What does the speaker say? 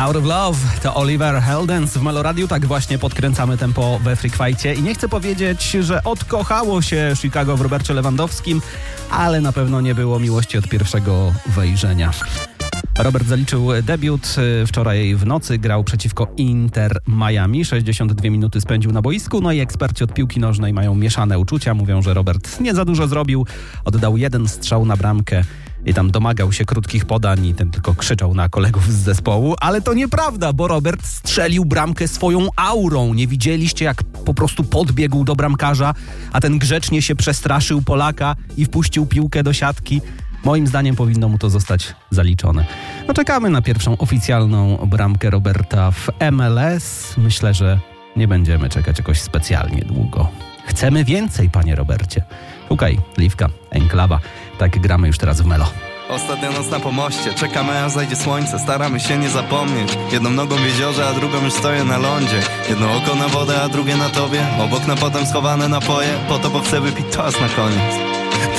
Out of Love to Oliver Heldens w Meloradiu. Tak właśnie podkręcamy tempo we Freak Fightie. I nie chcę powiedzieć, że odkochało się Chicago w Robercie Lewandowskim, ale na pewno nie było miłości od pierwszego wejrzenia. Robert zaliczył debiut wczoraj w nocy, grał przeciwko Inter Miami. 62 minuty spędził na boisku, no i eksperci od piłki nożnej mają mieszane uczucia. Mówią, że Robert nie za dużo zrobił, oddał jeden strzał na bramkę i tam domagał się krótkich podań i ten tylko krzyczał na kolegów z zespołu. Ale to nieprawda, bo Robert strzelił bramkę swoją aurą. Nie widzieliście, jak po prostu podbiegł do bramkarza, a ten grzecznie się przestraszył Polaka i wpuścił piłkę do siatki. Moim zdaniem powinno mu to zostać zaliczone. No czekamy na pierwszą oficjalną bramkę Roberta w MLS. Myślę, że nie będziemy czekać jakoś specjalnie długo. Chcemy więcej, panie Robercie. Szukaj, Liwka, Enklawa. Tak gramy już teraz w Melo. Ostatnia noc na pomoście, czekamy aż zajdzie słońce, staramy się nie zapomnieć. Jedną nogą w jeziorze, a drugą już stoję na lądzie. Jedno oko na wodę, a drugie na tobie. Obok na potem schowane napoje, po to bo chcę wypić toast na koniec.